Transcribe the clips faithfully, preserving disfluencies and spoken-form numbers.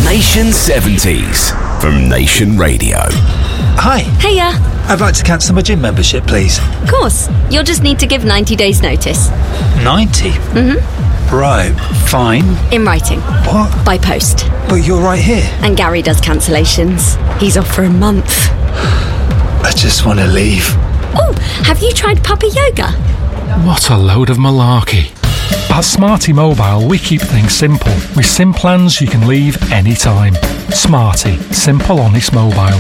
Nation seventies from Nation Radio. Hi. Hiya. I'd like to cancel my gym membership, please. Of course. You'll just need to give ninety days notice. ninety? Mm-hmm. Right, fine. In writing. What? By post. But you're right here. And Gary does cancellations. He's off for a month. I just want to leave. Oh, have you tried puppy yoga? What a load of malarkey. At Smarty Mobile, we keep things simple. With SIM plans you can leave anytime. Smarty. Simple, honest mobile.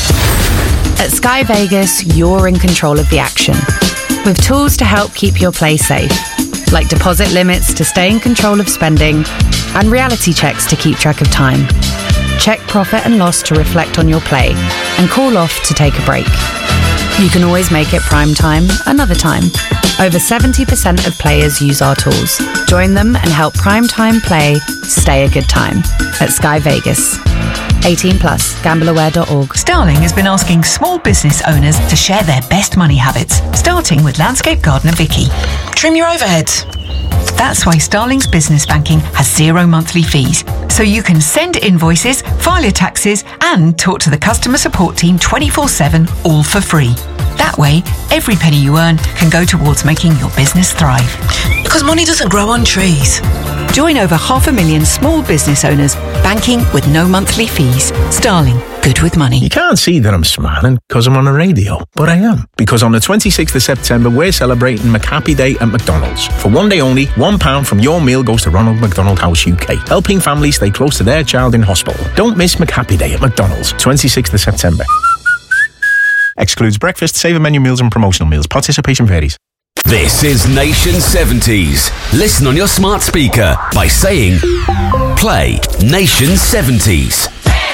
At Sky Vegas, you're in control of the action. With tools to help keep your play safe. Like deposit limits to stay in control of spending. And reality checks to keep track of time. Check profit and loss to reflect on your play. And call off to take a break. You can always make it prime time another time. Over seventy percent of players use our tools. Join them and help prime time play stay a good time at Sky Vegas. eighteen plus, gamble aware dot org. Starling has been asking small business owners to share their best money habits, starting with landscape gardener Vicky. Trim your overheads. That's why Starling's business banking has zero monthly fees. So you can send invoices, file your taxes, and talk to the customer support team twenty-four seven, all for free. That way, every penny you earn can go towards making your business thrive. Because money doesn't grow on trees. Join over half a million small business owners banking with no monthly fees. Starling, good with money. You can't see that I'm smiling because I'm on the radio, but I am. Because on the twenty-sixth of September, we're celebrating McHappy Day at McDonald's. For one day only, one pound from your meal goes to Ronald McDonald House U K, helping families stay close to their child in hospital. Don't miss McHappy Day at McDonald's, twenty-sixth of September. Excludes breakfast, saver menu meals and promotional meals. Participation varies. This is Nation seventies. Listen on your smart speaker by saying, play Nation seventies.